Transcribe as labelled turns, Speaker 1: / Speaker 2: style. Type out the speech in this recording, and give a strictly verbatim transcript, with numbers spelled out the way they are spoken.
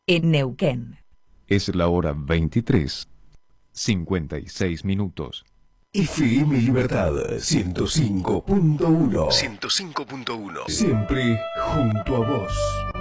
Speaker 1: en Neuquén.
Speaker 2: Es la hora veintitrés, cincuenta y seis minutos.
Speaker 3: F M Libertad ciento cinco punto uno.
Speaker 4: ciento cinco punto uno.
Speaker 3: Siempre junto a vos.